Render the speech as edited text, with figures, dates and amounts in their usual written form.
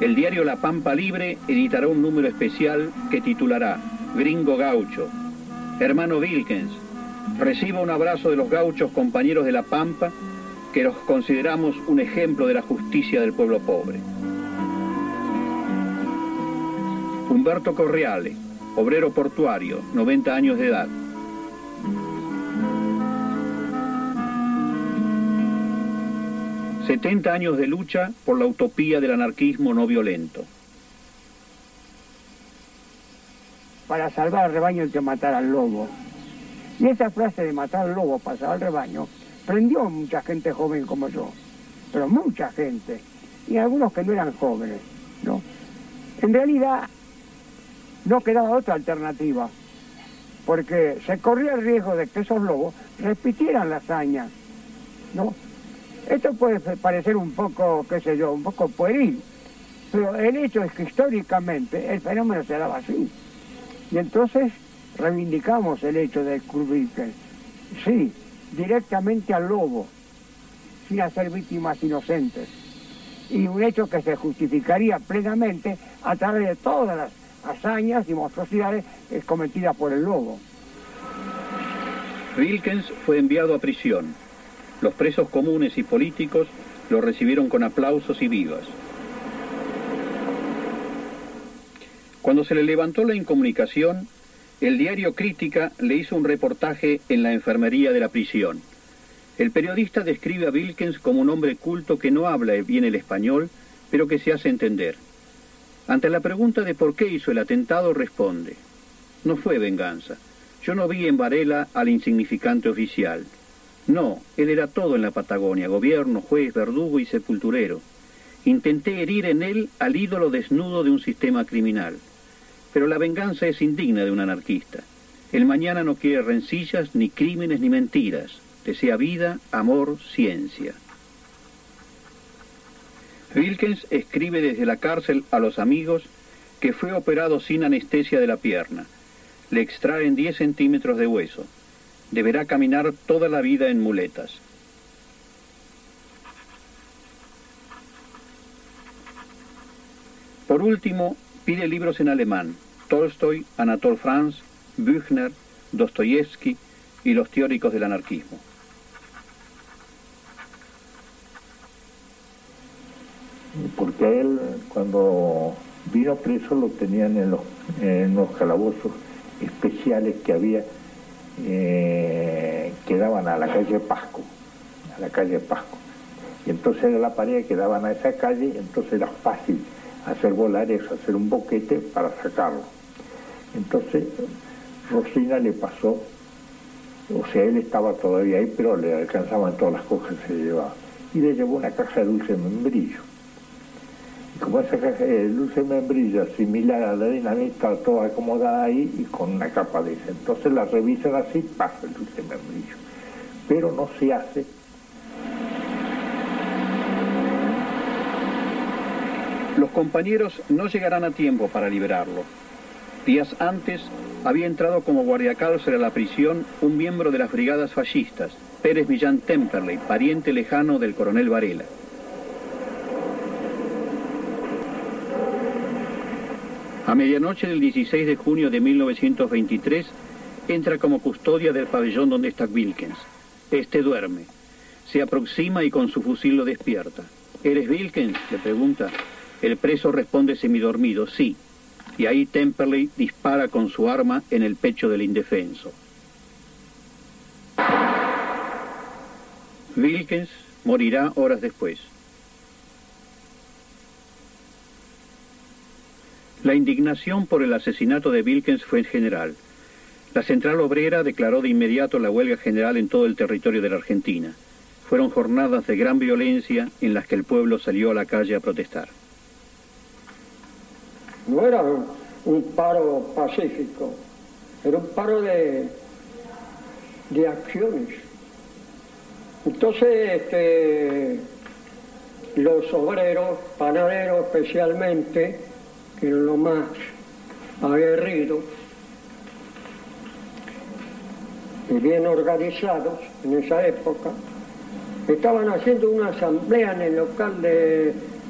El diario La Pampa Libre editará un número especial que titulará Gringo Gaucho. Hermano Wilkens, reciba un abrazo de los gauchos compañeros de La Pampa, que los consideramos un ejemplo de la justicia del pueblo pobre. Humberto Correale, obrero portuario, 90 años de edad. ...70 años de lucha por la utopía del anarquismo no violento. Para salvar al rebaño hay que matar al lobo. Y esa frase de matar al lobo para salvar al rebaño prendió a mucha gente joven como yo, pero mucha gente, y algunos que no eran jóvenes, ¿no? En realidad no quedaba otra alternativa, porque se corría el riesgo de que esos lobos repitieran la hazaña, ¿no? Esto puede parecer un poco, qué sé yo, un poco pueril, pero el hecho es que históricamente el fenómeno se daba así. Y entonces reivindicamos el hecho de Kurt Wilkens, sí, directamente al lobo, sin hacer víctimas inocentes. Y un hecho que se justificaría plenamente a través de todas las hazañas y monstruosidades cometidas por el lobo. Wilkens fue enviado a prisión. Los presos comunes y políticos lo recibieron con aplausos y vivas. Cuando se le levantó la incomunicación, el diario Crítica le hizo un reportaje en la enfermería de la prisión. El periodista describe a Wilkens como un hombre culto que no habla bien el español, pero que se hace entender. Ante la pregunta de por qué hizo el atentado, responde: no fue venganza. Yo no vi en Varela al insignificante oficial. No, él era todo en la Patagonia, gobierno, juez, verdugo y sepulturero. Intenté herir en él al ídolo desnudo de un sistema criminal. Pero la venganza es indigna de un anarquista. El mañana no quiere rencillas, ni crímenes, ni mentiras. Desea vida, amor, ciencia. Wilkens escribe desde la cárcel a los amigos que fue operado sin anestesia de la pierna. Le extraen 10 centímetros de hueso. Deberá caminar toda la vida en muletas. Por último, pide libros en alemán: Tolstoy, Anatole France, Büchner, Dostoyevsky y los teóricos del anarquismo. Porque a él, cuando vino preso, lo tenían en los calabozos especiales que había, que daban a la calle Pasco, y entonces era la pared que daban a esa calle, entonces era fácil hacer volar eso, hacer un boquete para sacarlo. Entonces Rosina le pasó, o sea, él estaba todavía ahí, pero le alcanzaban todas las cosas que se llevaba, y le llevó una caja de dulce membrillo. Y como esa caja de dulce membrillo similar a la dinamita, toda acomodada ahí y con una capa de esa, entonces la revisan así, pasa el dulce membrillo, pero no se hace. Los compañeros no llegarán a tiempo para liberarlo. Días antes había entrado como guardiacárcel a la prisión un miembro de las brigadas fascistas, Pérez Millán Temperley, pariente lejano del coronel Varela. A medianoche del 16 de junio de 1923 entra como custodia del pabellón donde está Wilkens. Este duerme. Se aproxima y con su fusil lo despierta. ¿Eres Wilkens?, le pregunta. El preso responde semidormido: sí. Y ahí Temperley dispara con su arma en el pecho del indefenso. Wilkens morirá horas después. La indignación por el asesinato de Wilkens fue general. La Central Obrera declaró de inmediato la huelga general en todo el territorio de la Argentina. Fueron jornadas de gran violencia en las que el pueblo salió a la calle a protestar. No era un paro pacífico, era un paro de acciones. Entonces, los obreros, panaderos especialmente, que eran los más aguerridos y bien organizados en esa época, estaban haciendo una asamblea en el local de